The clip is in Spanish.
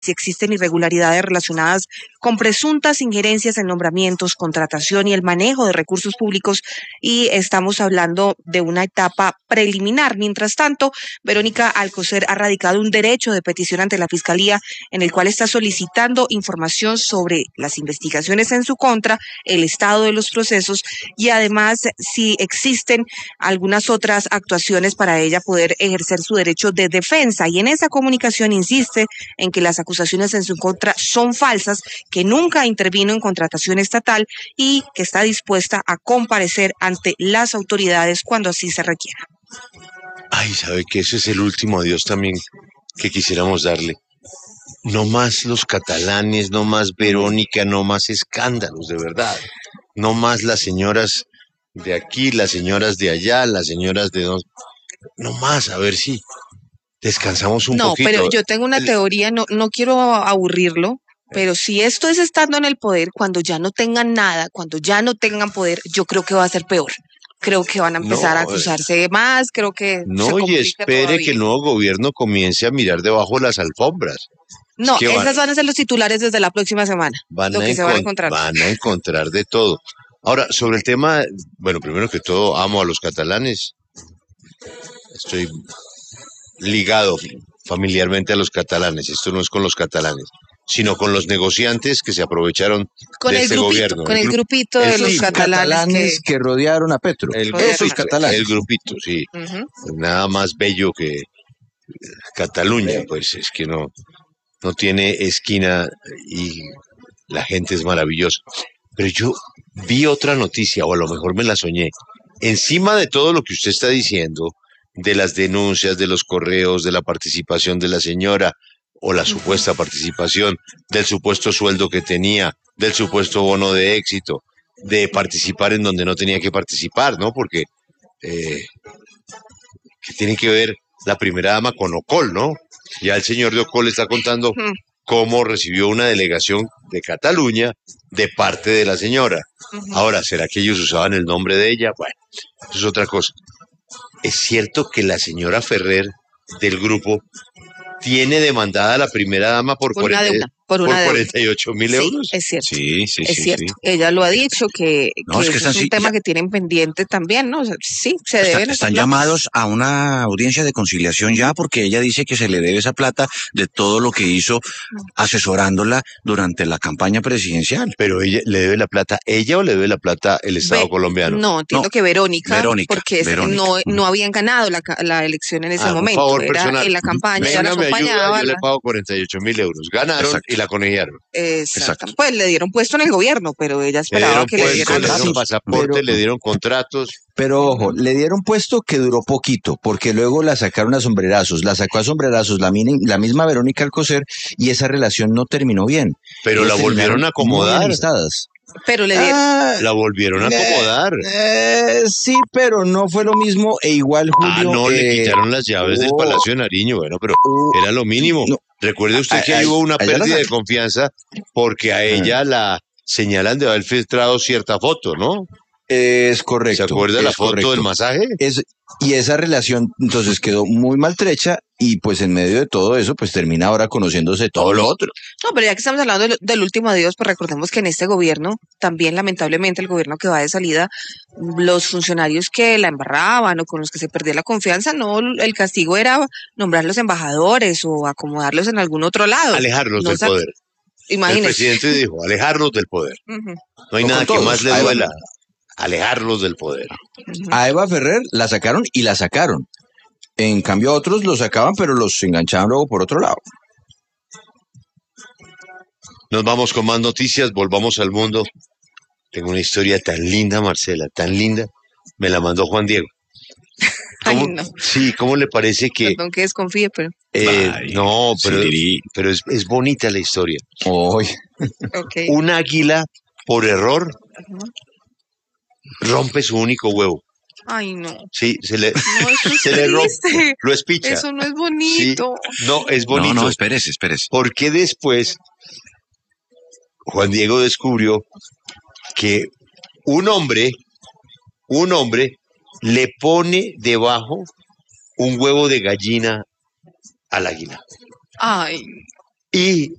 si existen irregularidades relacionadas con presuntas injerencias en nombramientos, contratación y el manejo de recursos públicos, y estamos hablando de una etapa preliminar. Mientras tanto, Verónica Alcocer ha radicado un derecho de petición ante la Fiscalía en el cual está solicitando información sobre las investigaciones en su contra, el estado de los procesos y además si existen algunas otras actuaciones para ella poder ejercer su derecho de defensa. Y en esa comunicación insiste en que las acusaciones en su contra son falsas, que nunca intervino en contratación estatal y que está dispuesta a comparecer ante las autoridades cuando así se requiera. Ay, sabe que ese es el último adiós también que quisiéramos darle. No más los catalanes, no más Verónica, no más escándalos, de verdad. No más las señoras de aquí, las señoras de allá, las señoras de dos. No más, a ver si descansamos un poquito. No, pero yo tengo una teoría, no quiero aburrirlo, pero si esto es estando en el poder, cuando ya no tengan nada, cuando ya no tengan poder, yo creo que va a ser peor. Creo que van a empezar a acusarse más, creo que no, y espere todavía que el nuevo gobierno comience a mirar debajo de las alfombras. No, esas van a ser los titulares desde la próxima semana. Van a encontrar. Van a encontrar de todo. Ahora, sobre el tema, bueno, primero que todo, amo a los catalanes. Estoy ligado familiarmente a los catalanes. Esto no es con los catalanes, sino con los negociantes que se aprovecharon de este gobierno. Con el grupito de los catalanes que rodearon a Petro. Esos catalanes. El grupito, sí. Nada más bello que Cataluña, pues es que no tiene esquina y la gente es maravillosa. Pero yo vi otra noticia, o a lo mejor me la soñé. Encima de todo lo que usted está diciendo, de las denuncias, de los correos, de la participación de la señora, o la supuesta participación, del supuesto sueldo que tenía, del supuesto bono de éxito, de participar en donde no tenía que participar, ¿no? Porque que tiene que ver la primera dama con Ocol, ¿no? Ya el señor de Ocol está contando cómo recibió una delegación de Cataluña de parte de la señora. Ahora, ¿será que ellos usaban el nombre de ella? Bueno, eso es otra cosa. Es cierto que la señora Ferrer del grupo tiene demandada a la primera dama por 48.000 euros. Sí, es cierto. Sí. Es cierto. Sí. Ella lo ha dicho que es un tema que tienen pendiente también, ¿no? O sea, sí, se deben. Están llamados a una audiencia de conciliación ya, porque ella dice que se le debe esa plata de todo lo que hizo asesorándola durante la campaña presidencial. Pero ella le debe la plata, ¿ella o le debe la plata el Estado colombiano? No, entiendo que Verónica, porque no habían ganado la elección en ese momento. Favor personal. En la campaña, ella la acompañaba. Yo le pago 48.000 euros. Ganaron y la conejearon. Exacto. Pues le dieron puesto en el gobierno, pero ella esperaba que le dieran pasaporte, le dieron contratos. Pero ojo, le dieron puesto que duró poquito, porque luego la sacaron a sombrerazos, la sacó a sombrerazos la misma Verónica Alcocer, y esa relación no terminó bien. Pero la volvieron a acomodar. Pero le dieron. La volvieron a acomodar. Sí, pero no fue lo mismo, e igual Julio. Le quitaron las llaves del Palacio de Nariño, bueno, pero era lo mínimo. No. Recuerde usted que hubo una pérdida de confianza porque a ella la señalan de haber filtrado cierta foto, ¿no? Es correcto. ¿Se acuerda la foto del masaje? Y esa relación entonces quedó muy maltrecha, y pues en medio de todo eso pues termina ahora conociéndose todo lo otro. No, pero ya que estamos hablando del último adiós, pues recordemos que en este gobierno, también lamentablemente el gobierno que va de salida, los funcionarios que la embarraban o con los que se perdía la confianza, no, el castigo era nombrarlos embajadores o acomodarlos en algún otro lado. Alejarlos del poder. Imagínese. El presidente dijo, alejarlos del poder. No hay nada que más le duela. Alejarlos del poder. A Eva Ferrer la sacaron y la sacaron. En cambio a otros los sacaban, pero los enganchaban luego por otro lado. Nos vamos con más noticias, volvamos al mundo. Tengo una historia tan linda, Marcela, tan linda. Me la mandó Juan Diego. Ay, no. Sí, ¿cómo le parece que...? Perdón que desconfíe, pero... no, pero es bonita la historia. Okay. Un águila, por error, rompe su único huevo. Ay, no. Sí, se le rompe, lo espicha. Eso no es bonito. Sí, no, es bonito. No, espérese. Porque después Juan Diego descubrió que un hombre le pone debajo un huevo de gallina al águila. Ay. y